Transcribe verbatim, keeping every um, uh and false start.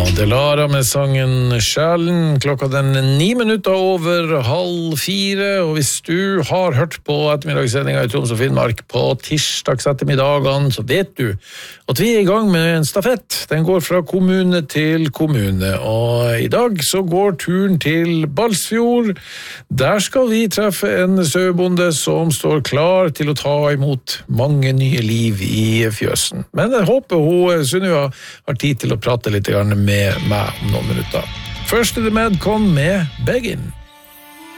Delara med sangen Sjælen, klokka den ni minutter over halv fire, og hvis du har hørt på ettermiddagssendingen i Troms og Finnmark på tirsdags ettermiddagene, så vet du at vi er i gang med en stafett. Den går fra kommune til kommune, og i dag så går turen til Balsfjord. Der skal vi treffe en sauebonde som står klar til å ta imot mange nye liv i fjøsen. Men jeg håper hun, Sunniva, har tid til å prate litt med meg om noen minutter. Først er det Madcon med Beggin'.